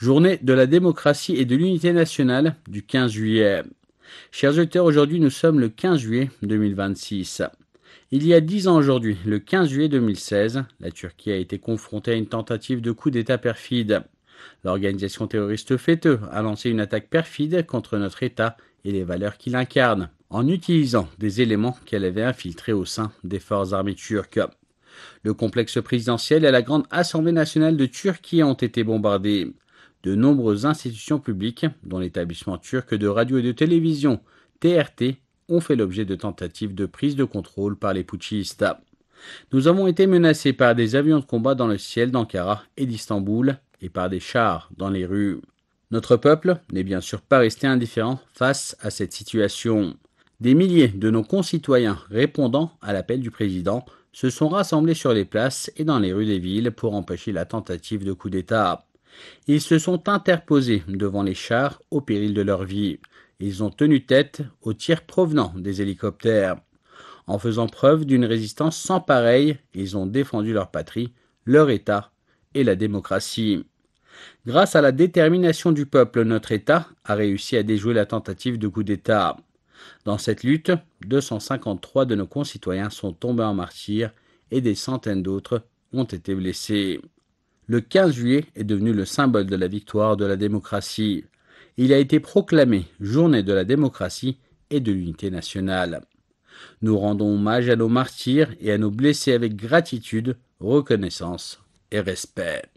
Journée de la démocratie et de l'unité nationale du 15 juillet. Chers auditeurs, aujourd'hui nous sommes le 15 juillet 2026. Il y a 10 ans aujourd'hui, le 15 juillet 2016, la Turquie a été confrontée à une tentative de coup d'État perfide. L'organisation terroriste FETÖ a lancé une attaque perfide contre notre État et les valeurs qu'il incarne, en utilisant des éléments qu'elle avait infiltrés au sein des forces armées turques. Le complexe présidentiel et la grande Assemblée nationale de Turquie ont été bombardés. De nombreuses institutions publiques, dont l'établissement turc de radio et de télévision, TRT, ont fait l'objet de tentatives de prise de contrôle par les putschistes. Nous avons été menacés par des avions de combat dans le ciel d'Ankara et d'Istanbul et par des chars dans les rues. Notre peuple n'est bien sûr pas resté indifférent face à cette situation. Des milliers de nos concitoyens répondant à l'appel du président se sont rassemblés sur les places et dans les rues des villes pour empêcher la tentative de coup d'État. Ils se sont interposés devant les chars au péril de leur vie. Ils ont tenu tête aux tirs provenant des hélicoptères. En faisant preuve d'une résistance sans pareille, ils ont défendu leur patrie, leur État et la démocratie. Grâce à la détermination du peuple, notre État a réussi à déjouer la tentative de coup d'État. Dans cette lutte, 253 de nos concitoyens sont tombés en martyrs et des centaines d'autres ont été blessés. Le 15 juillet est devenu le symbole de la victoire de la démocratie. Il a été proclamé Journée de la démocratie et de l'unité nationale. Nous rendons hommage à nos martyrs et à nos blessés avec gratitude, reconnaissance et respect.